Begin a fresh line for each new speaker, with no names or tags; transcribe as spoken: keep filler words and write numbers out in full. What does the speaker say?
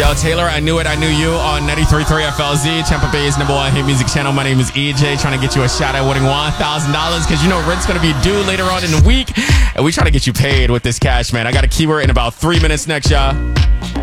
Yo, Taylor, I knew it, I knew you on ninety-three point three F L Z, Tampa Bay's number one hit music channel. My name is E J, trying to get you a shot at winning one thousand dollars because you know rent's going to be due later on in the week, and we try to get you paid with this cash, man. I got a keyword in about three minutes next, y'all.